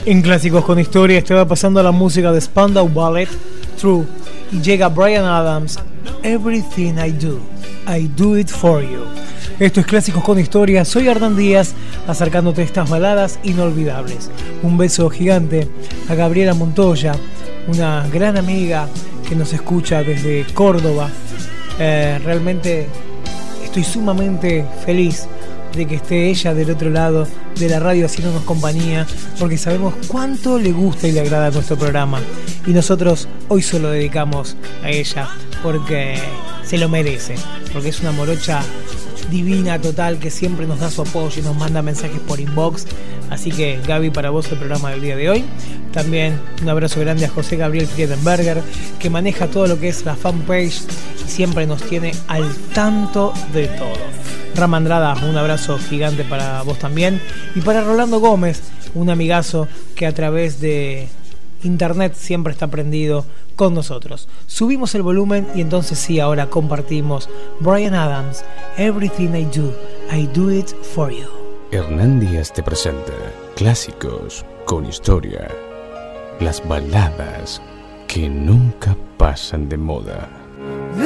En Clásicos con Historia estaba pasando la música de Spandau Ballet, True, y llega Bryan Adams, Everything I Do It For You. Esto es Clásicos con Historia, soy Hernán Díaz, acercándote estas baladas inolvidables. Un beso gigante a Gabriela Montoya, una gran amiga que nos escucha desde Córdoba. Realmente estoy sumamente feliz de que esté ella del otro lado de la radio haciéndonos compañía, porque sabemos cuánto le gusta y le agrada nuestro programa, y nosotros hoy se lo dedicamos a ella porque se lo merece, porque es una morocha divina total que siempre nos da su apoyo y nos manda mensajes por inbox. Así que Gaby, para vos el programa del día de hoy. También un abrazo grande a José Gabriel Friedenberger, que maneja todo lo que es la fanpage y siempre nos tiene al tanto de todo. Rama Andrada, un abrazo gigante para vos también. Y para Rolando Gómez, un amigazo que a través de internet siempre está prendido con nosotros. Subimos el volumen y entonces sí, ahora compartimos Bryan Adams, Everything I Do It For You. Hernán Díaz te presenta Clásicos con Historia, las baladas que nunca pasan de moda.